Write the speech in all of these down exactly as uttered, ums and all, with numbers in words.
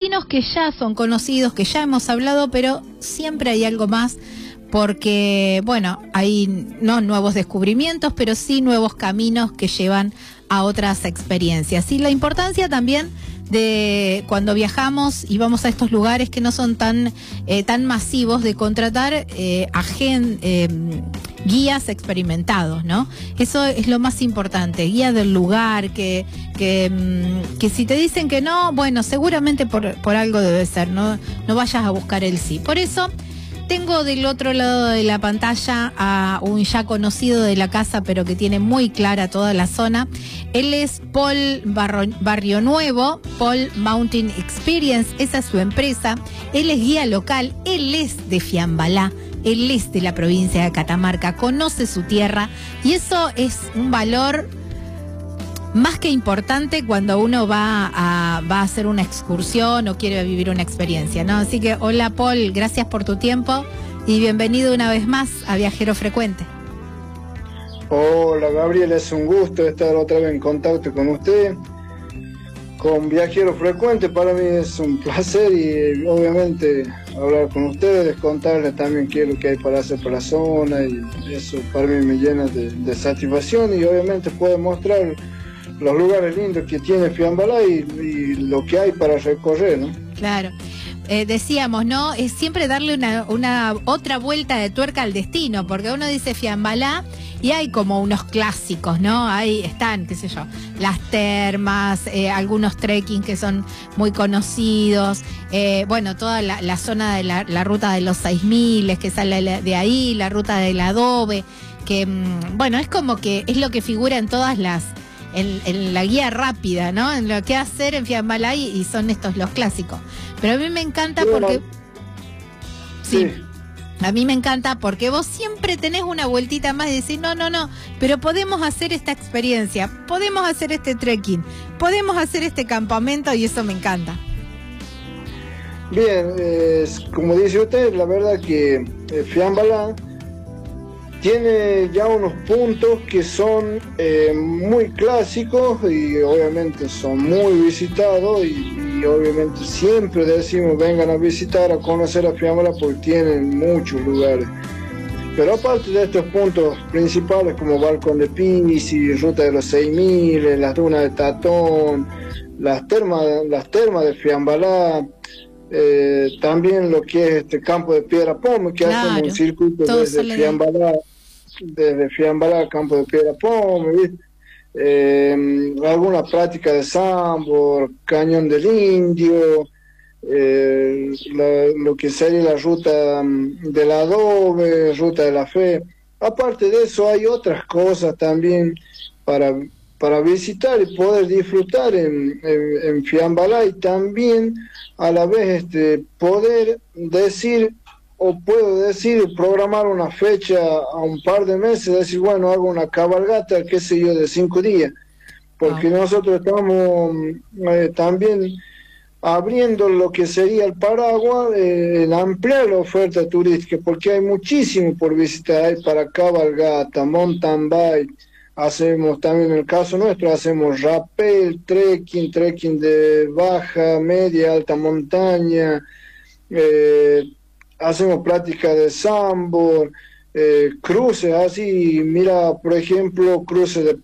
destinos que ya son conocidos, que ya hemos hablado, pero siempre hay algo más, porque, bueno, hay no nuevos descubrimientos, pero sí nuevos caminos que llevan a otras experiencias. Y la importancia también de cuando viajamos y vamos a estos lugares que no son tan eh, tan masivos, de contratar eh, agen, eh, guías experimentados, ¿no? Eso es lo más importante, guía del lugar, que que, que si te dicen que no, bueno, seguramente por, por algo debe ser, no, no vayas a buscar el sí. Por eso tengo del otro lado de la pantalla a un ya conocido de la casa, pero que tiene muy clara toda la zona. Él es Paul Barro, Barrio Nuevo, Paul Mountain Experience, esa es su empresa. Él es guía local, él es de Fiambalá, él es de la provincia de Catamarca, conoce su tierra y eso es un valor más que importante cuando uno va a, va a hacer una excursión o quiere vivir una experiencia, ¿no? Así que, hola Paul, gracias por tu tiempo y bienvenido una vez más a Viajero Frecuente. Hola Gabriela, es un gusto estar otra vez en contacto con usted, con Viajero Frecuente. Para mí es un placer y obviamente hablar con ustedes, contarles también qué es lo que hay para hacer por la zona, y eso para mí me llena de, de satisfacción, y obviamente puedo mostrar los lugares lindos que tiene Fiambalá y, y lo que hay para recorrer, ¿no? Claro. Eh, decíamos, ¿no? Es siempre darle una, una otra vuelta de tuerca al destino, porque uno dice Fiambalá y hay como unos clásicos, ¿no? Ahí están, qué sé yo, las termas, eh, algunos trekking que son muy conocidos, eh, bueno, toda la, la zona de la, la ruta de los seis mil, que sale de ahí, la ruta del adobe, que, bueno, es como que es lo que figura en todas las En, en la guía rápida, ¿no? En lo que hacer en Fiambalá, y, y son estos los clásicos. Pero a mí me encanta porque... Sí, sí, a mí me encanta porque vos siempre tenés una vueltita más y decís, no, no, no, pero podemos hacer esta experiencia, podemos hacer este trekking, podemos hacer este campamento, y eso me encanta. Bien, eh, como dice usted, la verdad que eh, Fiambalá tiene ya unos puntos que son eh, muy clásicos y obviamente son muy visitados, y, y obviamente siempre decimos vengan a visitar, a conocer a Fiambalá, porque tienen muchos lugares. Pero aparte de estos puntos principales como Balcón de Pisi, Ruta de los seis mil, las dunas de Tatón, las termas, las termas de Fiambalá, Eh, también lo que es este campo de Piedra Pómez, que claro, hacemos un circuito desde Fiambalá, desde Fiambalá, campo de Piedra Pómez, eh, alguna práctica de sambor, Cañón del Indio, eh, la, lo que sería la ruta del adobe, ruta de la fe. Aparte de eso hay otras cosas también para, para visitar y poder disfrutar en, en, en Fiambalá, y también a la vez este, poder decir, o puedo decir, programar una fecha a un par de meses, decir, bueno, hago una cabalgata, qué sé yo, de cinco días, porque ah. nosotros estamos eh, también abriendo lo que sería el paraguas, eh, en ampliar la oferta turística, porque hay muchísimo por visitar, hay para cabalgata, mountain bike, hacemos también, en el caso nuestro, hacemos rappel, trekking, trekking de baja, media, alta montaña, eh, hacemos práctica de sambor, eh, cruces así, mira, por ejemplo, cruces de,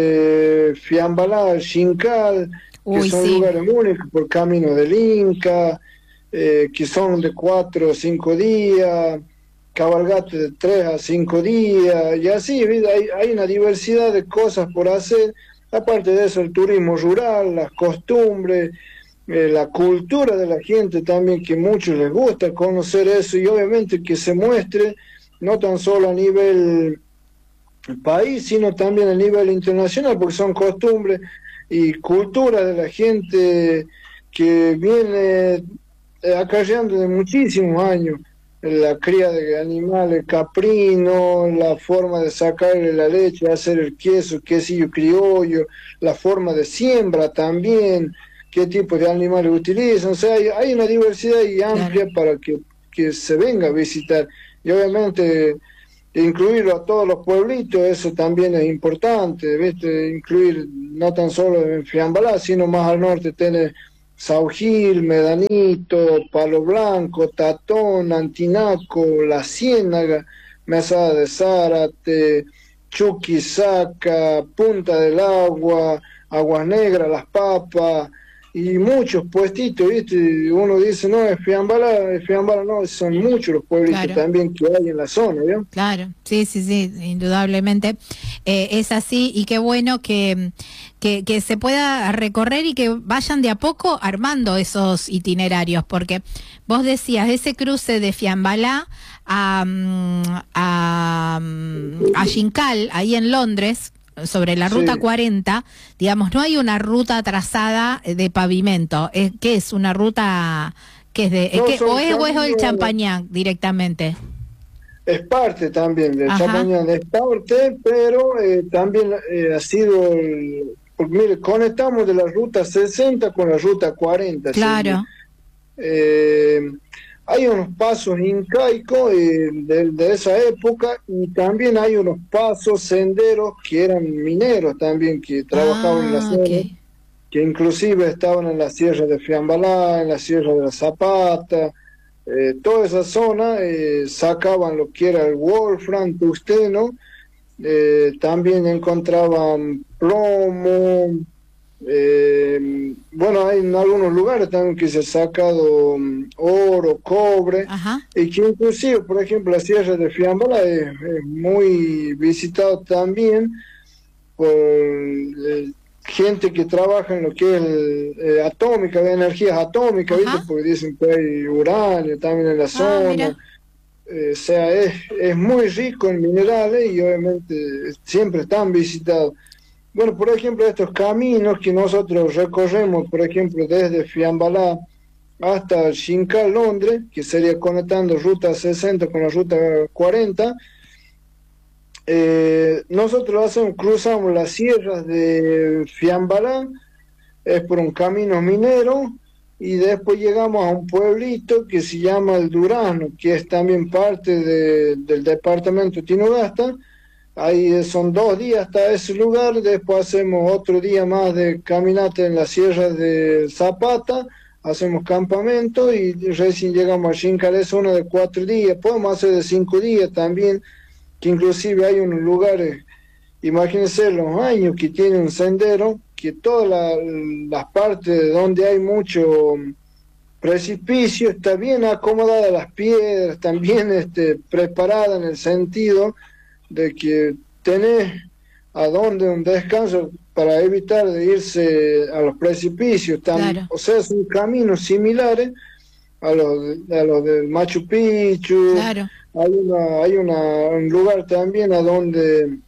de Fiambalá, Xincal, que Uy, son sí. lugares únicos por camino del Inca, eh, que son de cuatro o cinco días, cabalgate de tres a cinco días, y así hay, hay una diversidad de cosas por hacer. Aparte de eso, el turismo rural, las costumbres, eh, la cultura de la gente también, que a muchos les gusta conocer eso, y obviamente que se muestre no tan solo a nivel país, sino también a nivel internacional, porque son costumbres y cultura de la gente que viene acarreando de muchísimos años. La cría de animales caprinos, la forma de sacarle la leche, hacer el queso, quesillo criollo, la forma de siembra también, qué tipo de animales utilizan. O sea, hay, hay una diversidad y amplia claro. para que, que se venga a visitar. Y obviamente incluirlo a todos los pueblitos, eso también es importante, ¿viste? Incluir no tan solo en Fiambalá, sino más al norte tener Saugil, Medanito, Palo Blanco, Tatón, Antinaco, La Ciénaga, Mesada de Zárate, Chuquisaca, Punta del Agua, Aguas Negras, Las Papas, y muchos puestitos, ¿viste? Uno dice, no, es Fiambala, es Fiambala, no, son muchos los pueblitos claro. también que hay en la zona, ¿no? Claro, sí, sí, sí, indudablemente eh, es así, y qué bueno que, que, que se pueda recorrer y que vayan de a poco armando esos itinerarios, porque vos decías, ese cruce de Fiambalá a, a, a Xincal, ahí en Londres, sobre la ruta sí. cuarenta, digamos, no hay una ruta trazada de pavimento, es, ¿qué es? ¿Una ruta que es de, no, es que, o es, o es el Champañán directamente? Es parte también del Ajá. Champañán, es parte, pero eh, también eh, ha sido, el, porque mire, conectamos de la ruta sesenta con la ruta cuarenta. Claro. ¿Sí? Eh, hay unos pasos incaicos eh, de, de esa época, y también hay unos pasos, senderos que eran mineros también, que trabajaban ah, en la zona, okay. que inclusive estaban en la sierra de Fiambalá, en la sierra de la Zapata, eh, toda esa zona eh, sacaban lo que era el wolfram, tungsteno, eh, también encontraban plomo. Eh, bueno, hay en algunos lugares también que se ha sacado um, oro, cobre, Ajá. y que inclusive, por ejemplo, la sierra de Fiambalá es, es muy visitado también por eh, gente que trabaja en lo que es el, eh, atómica, de energías atómicas, ¿viste? Porque dicen que hay uranio también en la ah, zona, eh, o sea, es, es muy rico en minerales y obviamente siempre están visitados. Bueno, por ejemplo, estos caminos que nosotros recorremos, por ejemplo, desde Fiambalá hasta Xincal, Londres, que sería conectando ruta sesenta con la ruta cuarenta, eh, nosotros hacemos, cruzamos las sierras de Fiambalá, es por un camino minero, y después llegamos a un pueblito que se llama El Durazno, que es también parte de, del departamento de Tinogasta. Ahí son dos días hasta ese lugar, después hacemos otro día más de caminata en la sierra de Zapata, hacemos campamento y recién llegamos a Xincal, es una de cuatro días, podemos hacer de cinco días también, que inclusive hay unos lugares, imagínense los años que tiene un sendero, que todas la, las partes donde hay mucho precipicio, está bien acomodada las piedras, están bien este, preparadas en el sentido de que tenés a dónde un descanso para evitar de irse a los precipicios, tan, claro. o sea, son caminos similares a los, a los del Machu Picchu, claro. hay, una, hay una, un lugar también a donde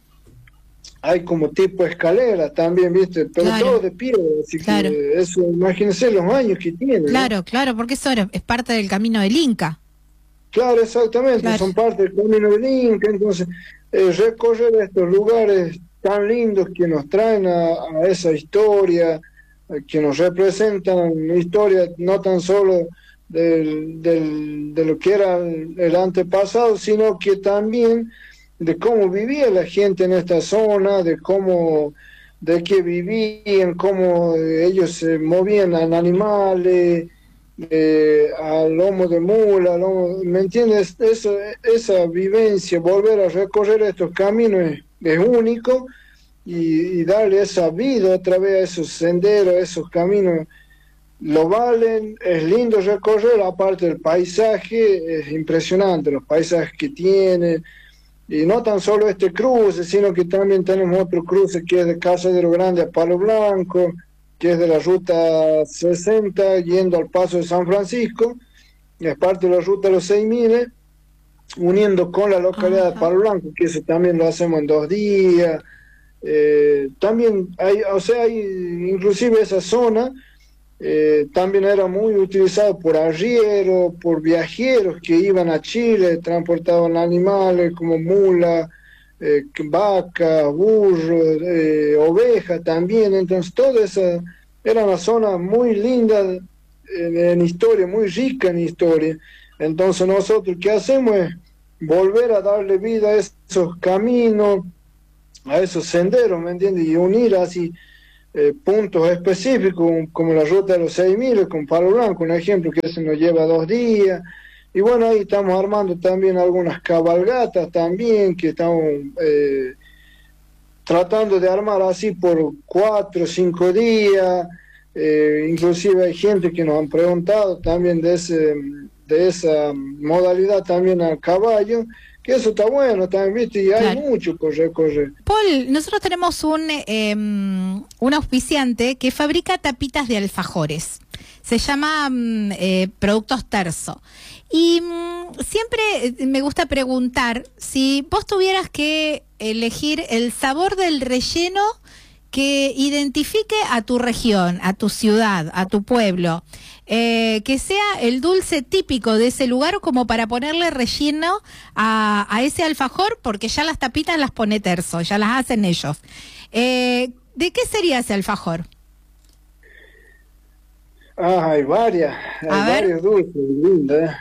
hay como tipo escalera también, ¿viste? Pero claro. todo de piedra, así claro. que eso, imagínense los años que tiene. Claro, ¿no? claro, porque eso es parte del camino del Inca. Claro, exactamente, claro. son parte del camino del Inca, entonces eh, recorrer estos lugares tan lindos que nos traen a, a esa historia, eh, que nos representan historia no tan solo del, del, de lo que era el, el antepasado, sino que también de cómo vivía la gente en esta zona, de cómo, de qué vivían, cómo ellos se movían en animales, Eh, al lomo de mula, lomo, ¿me entiendes? Eso, esa vivencia, volver a recorrer estos caminos es, es único, y, y darle esa vida otra vez a esos senderos, a esos caminos, lo valen, es lindo recorrer, aparte del paisaje, es impresionante los paisajes que tiene, y no tan solo este cruce, sino que también tenemos otro cruce que es de Cazadero Grande a Palo Blanco, que es de la ruta sesenta, yendo al Paso de San Francisco, es parte de la ruta de los seis mil, uniendo con la localidad Ajá. de Palo Blanco, que eso también lo hacemos en dos días. Eh, también hay, o sea, hay, inclusive esa zona eh, también era muy utilizada por arrieros, por viajeros que iban a Chile, transportaban animales como mulas, Eh, vaca, burro, eh, oveja también, entonces toda esa era una zona muy linda en, en historia, muy rica en historia. Entonces nosotros ¿qué hacemos? Es volver a darle vida a esos caminos, a esos senderos, ¿me entiendes? Y unir así eh, puntos específicos, como la ruta de los seis mil, con Palo Blanco, un ejemplo que se nos lleva dos días. Y bueno, ahí estamos armando también algunas cabalgatas también, que estamos eh, tratando de armar así por cuatro o cinco días. Eh, inclusive hay gente que nos han preguntado también de ese de esa modalidad también a caballo, que eso está bueno también, ¿viste? Y hay claro. mucho por recorrer. Paul, nosotros tenemos un, eh, un auspiciante que fabrica tapitas de alfajores. Se llama eh, Productos Terzo. Y mmm, siempre me gusta preguntar si vos tuvieras que elegir el sabor del relleno que identifique a tu región, a tu ciudad, a tu pueblo, eh, que sea el dulce típico de ese lugar como para ponerle relleno a, a ese alfajor, porque ya las tapitas las pone Terzo, ya las hacen ellos. Eh, ¿De qué sería ese alfajor? Ah, hay varias, hay a varios ver. dulces, lindas.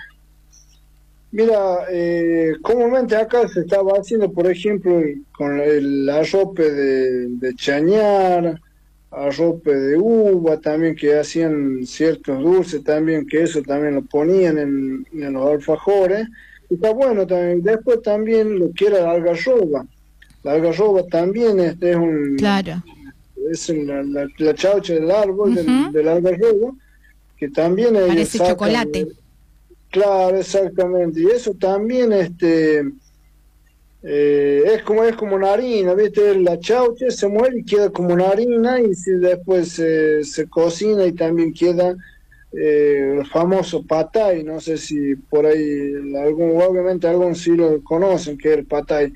Mira, eh, comúnmente acá se estaba haciendo, por ejemplo, con el arrope de, de chañar, arrope de uva también, que hacían ciertos dulces también, que eso también lo ponían en, en los alfajores. Y está bueno también. Después también lo que era la algarroba. La algarroba también es, es un... Claro. Es la, la, la chaucha del árbol, uh-huh. del, del algarroba, que también... Parece chocolate. De, Claro, exactamente. Y eso también este eh, es como es como una harina, ¿viste? La chaucha se muere y queda como una harina, y si después eh, se cocina y también queda eh, el famoso patay. No sé si por ahí algún, obviamente algunos sí lo conocen, que es el patay.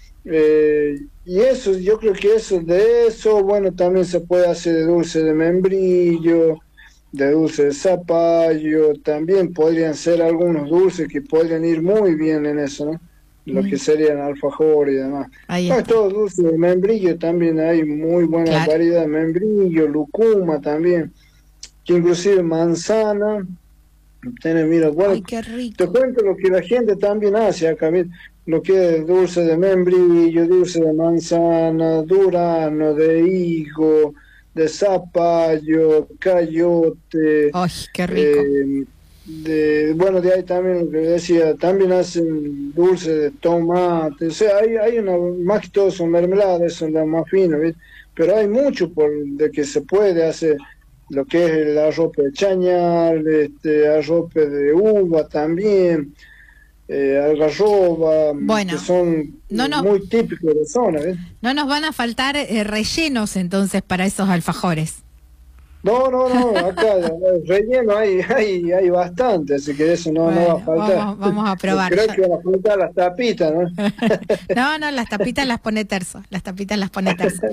Eh, y eso, yo creo que eso de eso, bueno, también se puede hacer de dulce de membrillo, de dulce de zapallo, también podrían ser algunos dulces que podrían ir muy bien en eso, ¿no? Lo mm. que serían alfajor y demás. No, todo dulce de membrillo también hay muy buena claro. variedad de membrillo, lucuma también, que inclusive manzana. Tiene, mira, bueno, Ay, qué rico. Te cuento lo que la gente también hace acá, mira, lo que es dulce de membrillo, dulce de manzana, durazno, de higo, de zapallo, cayote. ¡Ay, qué rico! Eh, de, bueno, de ahí también lo que decía, también hacen dulce de tomate. O sea, hay, hay una, más que todo son mermeladas, son las más finas, ¿ves? Pero hay mucho por de que se puede hacer, lo que es el arrope de chañar, este, arrope de uva también, eh, algarroba, bueno, que son no, no, muy típicos de zona, ¿ves? No nos van a faltar eh, rellenos entonces para esos alfajores. No, no, no, acá relleno hay, hay, hay bastante, así que eso no, bueno, no va a faltar. Vamos, vamos a probar. Creo que van a faltar las tapitas, ¿no? no, no, las tapitas las pone Terzo, las tapitas las pone Terzo.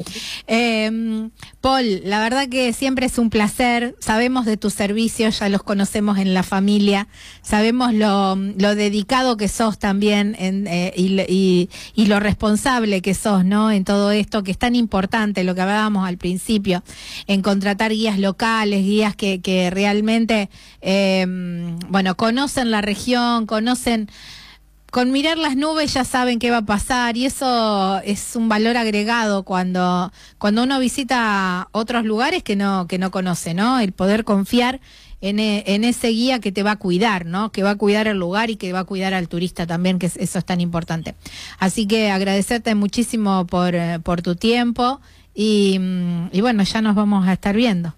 Eh, Paul, la verdad que siempre es un placer, sabemos de tus servicios, ya los conocemos en la familia, sabemos lo, lo dedicado que sos también en, eh, y, y, y lo responsable que sos, ¿no? En todo esto, que es tan importante, lo que hablábamos al principio, en contratar guías locales, guías que, que realmente, eh, bueno, conocen la región, conocen, con mirar las nubes ya saben qué va a pasar, y eso es un valor agregado cuando, cuando uno visita otros lugares que no, que no conoce, ¿no? El poder confiar en, en ese guía que te va a cuidar, ¿no? Que va a cuidar el lugar y que va a cuidar al turista también, que eso es tan importante. Así que agradecerte muchísimo por, por tu tiempo y, y bueno, ya nos vamos a estar viendo.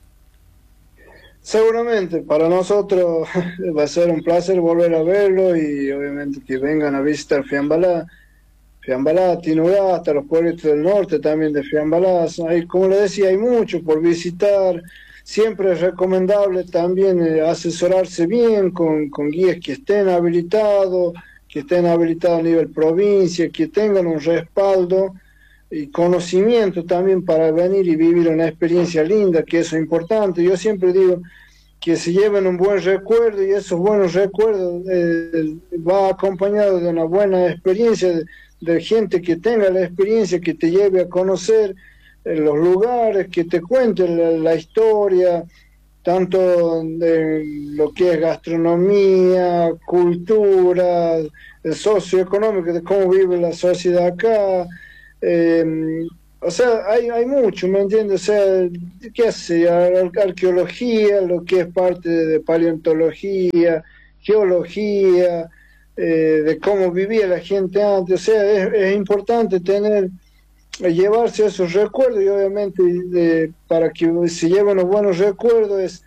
Seguramente, para nosotros va a ser un placer volver a verlo, y obviamente que vengan a visitar Fiambalá, Fiambalá, Tinugá, hasta los pueblitos del norte también de Fiambalá. Hay, como le decía, hay mucho por visitar. Siempre es recomendable también eh, asesorarse bien con, con guías que estén habilitados, que estén habilitados a nivel provincia, que tengan un respaldo y conocimiento también para venir y vivir una experiencia linda, que eso es importante. Yo siempre digo que se lleven un buen recuerdo, y esos buenos recuerdos eh, va acompañado de una buena experiencia, de, de gente que tenga la experiencia, que te lleve a conocer eh, los lugares, que te cuente la, la historia, tanto de lo que es gastronomía, cultura, el socioeconómico, de cómo vive la sociedad acá. Eh, o sea, hay, hay mucho, ¿me entiendes? O sea, ¿qué hace? Ar arqueología, lo que es parte de paleontología, geología, eh, de cómo vivía la gente antes. O sea, es, es importante tener, llevarse esos recuerdos y obviamente de, para que se lleven los buenos recuerdos es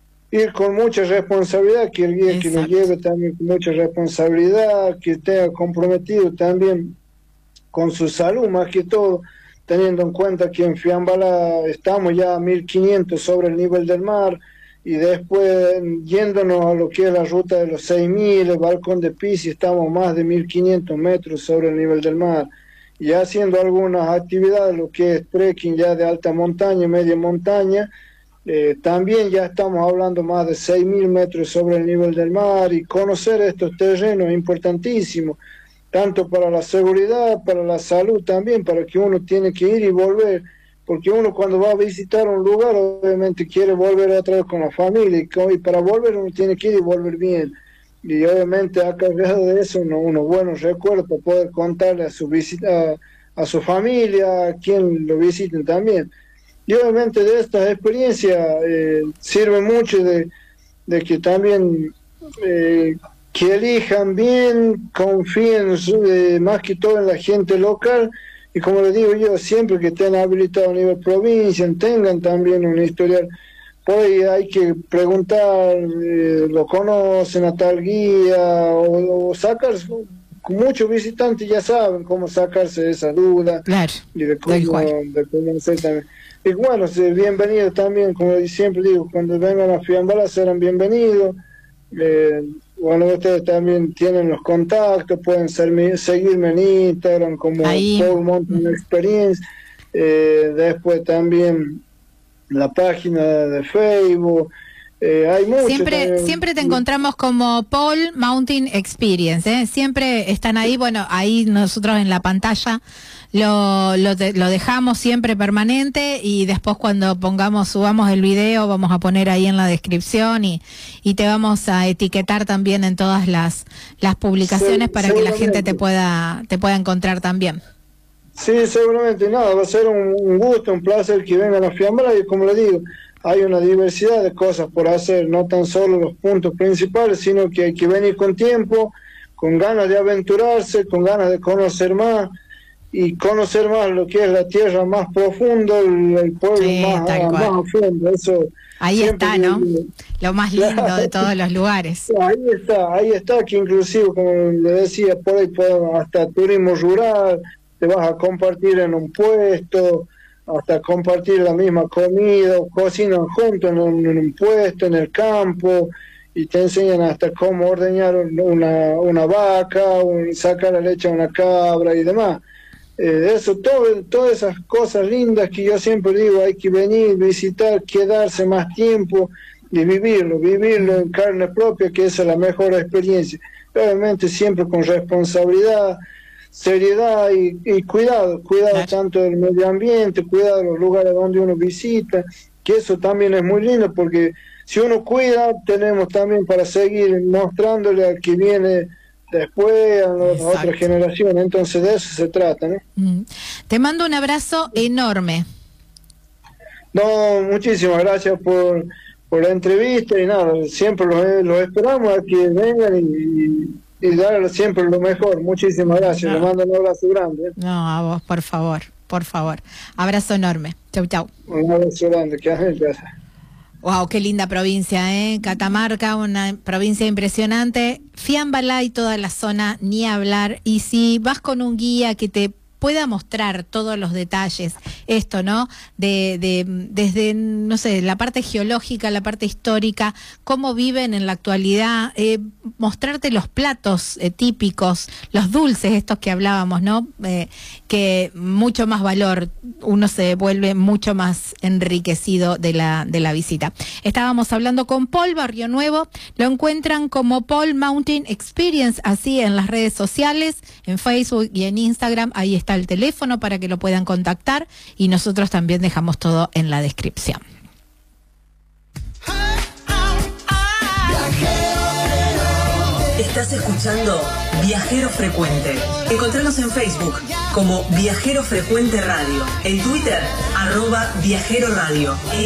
ir con mucha responsabilidad, que el guía Exacto. que lo lleve también con mucha responsabilidad, que esté comprometido también con su salud más que todo, teniendo en cuenta que en Fiambalá estamos ya a mil quinientos sobre el nivel del mar, y después yéndonos a lo que es la ruta de los seis mil, el balcón de Pisi, estamos más de mil quinientos metros sobre el nivel del mar, y haciendo algunas actividades, lo que es trekking ya de alta montaña, media montaña, eh, también ya estamos hablando más de seis mil metros sobre el nivel del mar, y conocer estos terrenos es importantísimo, tanto para la seguridad, para la salud también, para que uno tiene que ir y volver, porque uno cuando va a visitar un lugar obviamente quiere volver otra vez con la familia, y para volver uno tiene que ir y volver bien, y obviamente ha cargado de eso uno, unos buenos recuerdos para poder contarle a su visita, a, a su familia, a quien lo visiten también. Y obviamente de estas experiencias eh, sirve mucho de, de que también eh, que elijan bien, confíen eh, más que todo en la gente local, y como les digo yo, siempre que estén habilitados a nivel provincia, tengan también un historial. Por ahí hay que preguntar, eh, lo conocen a tal guía, o, o sacar, muchos visitantes ya saben cómo sacarse de esa duda, claro, y de cómo, de cómo hacer también. Y bueno, bienvenidos también, como siempre digo, cuando vengan a Fiambalá serán bienvenidos. Eh, bueno, ustedes también tienen los contactos, pueden ser, seguirme en Instagram como Ahí. Paul Mountain Experience, eh, después también la página de Facebook, eh, hay mucho. Siempre, también. siempre te encontramos como Paul Mountain Experience, ¿eh? Siempre están ahí, bueno, ahí nosotros en la pantalla lo, lo, de, lo dejamos siempre permanente, y después cuando pongamos, subamos el video, vamos a poner ahí en la descripción, y, y te vamos a etiquetar también en todas las, las publicaciones, sí, para que la gente te pueda, te pueda encontrar también. Sí, seguramente, nada, va a ser un, un gusto, un placer que vengan a Fiambalá, y como le digo, hay una diversidad de cosas por hacer, no tan solo los puntos principales, sino que hay que venir con tiempo, con ganas de aventurarse, con ganas de conocer más, y conocer más lo que es la tierra más profunda, el, el pueblo sí, más, a, más a fondo. Eso ahí está, ¿no? Digo, lo más lindo claro, de todos los lugares. Ahí está, ahí está, que inclusive, como le decía, por ahí podemos, hasta turismo rural, te vas a compartir en un puesto, hasta compartir la misma comida, cocinan juntos en un, en un puesto, en el campo, y te enseñan hasta cómo ordeñar una, una vaca, un, sacar la leche a una cabra y demás. Eh, eso, todo, todas esas cosas lindas que yo siempre digo, hay que venir, visitar, quedarse más tiempo y vivirlo, vivirlo en carne propia, que esa es la mejor experiencia. Obviamente siempre con responsabilidad, seriedad y, y cuidado, cuidado claro. tanto del medio ambiente, cuidado de los lugares donde uno visita, que eso también es muy lindo, porque si uno cuida, tenemos también para seguir mostrándole al que viene después a las otras generaciones, entonces de eso se trata, ¿no? Mm. Te mando un abrazo enorme. No, muchísimas gracias por, por la entrevista, y nada, siempre los, los esperamos a que vengan y, y darle siempre lo mejor. Muchísimas gracias, no. Le mando un abrazo grande. No, a vos, por favor, por favor. Abrazo enorme. Chau, chau. Un abrazo grande, que gracias. Wow, qué linda provincia, ¿eh? Catamarca, una provincia impresionante. Fiambalá y toda la zona, ni hablar. Y si vas con un guía que te pueda mostrar todos los detalles, esto, ¿no? De, de, desde, no sé, la parte geológica, la parte histórica, cómo viven en la actualidad, eh, mostrarte los platos eh, típicos, los dulces estos que hablábamos, ¿no? Eh, que mucho más valor, uno se vuelve mucho más enriquecido de la, de la visita. Estábamos hablando con Paul Barrio Nuevo, lo encuentran como Paul Mountain Experience, así en las redes sociales, en Facebook y en Instagram, ahí está el teléfono para que lo puedan contactar, y nosotros también dejamos todo en la descripción. Estás escuchando Viajero Frecuente. Encontranos en Facebook como Viajero Frecuente Radio. En Twitter, arroba Viajero Radio.